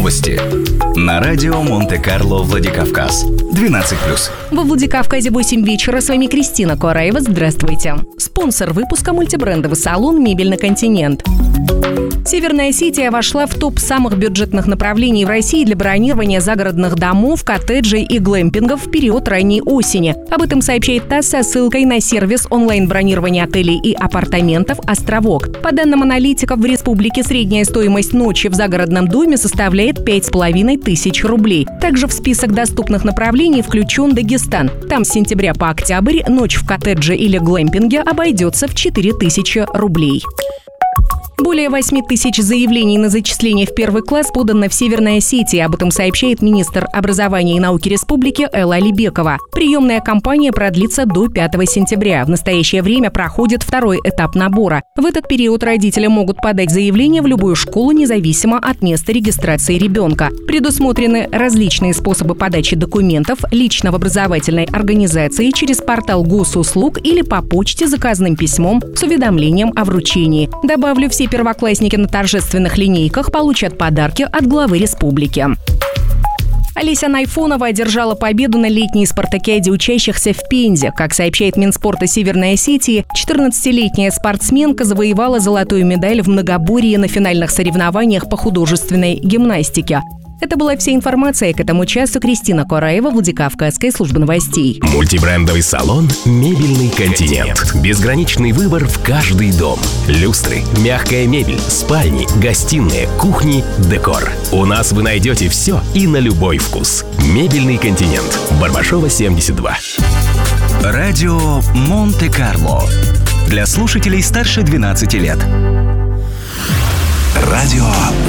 Новости. На радио Монте-Карло Владикавказ. 12+. Во Владикавказе 8 вечера. С вами Кристина Кораева. Здравствуйте. Спонсор выпуска — мультибрендовый салон «Мебельный континент». Северная Осетия вошла в топ самых бюджетных направлений в России для бронирования загородных домов, коттеджей и глэмпингов в период ранней осени. Об этом сообщает ТАСС со ссылкой на сервис онлайн-бронирования отелей и апартаментов «Островок». По данным аналитиков, в республике средняя стоимость ночи в загородном доме составляет 5500 рублей. Также в список доступных направлений включен Дагестан. Там с сентября по октябрь ночь в коттедже или глэмпинге обойдется в 4000 рублей. Более 8000 заявлений на зачисление в первый класс подано в Северной Осетии. Об этом сообщает министр образования и науки республики Элла Алибекова. Приемная кампания продлится до 5 сентября. В настоящее время проходит второй этап набора. В этот период родители могут подать заявление в любую школу, независимо от места регистрации ребенка. Предусмотрены различные способы подачи документов лично в образовательной организации, через портал госуслуг или по почте заказным письмом с уведомлением о вручении. Добавлю, все первоклассники на торжественных линейках получат подарки от главы республики. Олеся Найфонова одержала победу на летней спартакиаде учащихся в Пензе. Как сообщает Минспорта Северной Осетии, 14-летняя спортсменка завоевала золотую медаль в многоборье на финальных соревнованиях по художественной гимнастике. Это была вся информация к этому часу. Кристина Кораева, Владикавказская служба новостей. Мультибрендовый салон «Мебельный континент». Безграничный выбор в каждый дом. Люстры, мягкая мебель, спальни, гостиные, кухни, декор. У нас вы найдете все и на любой вкус. «Мебельный континент». Барбашова, 72. Радио Монте-Карло. Для слушателей старше 12 лет. Радио